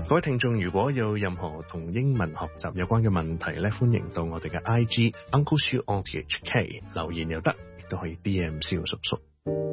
各位聽眾，如果有任何同英文學習有關嘅問題咧，歡迎到我哋嘅 IG Uncle Siu on THK 留言又得，亦都可以 DM 蕭叔叔。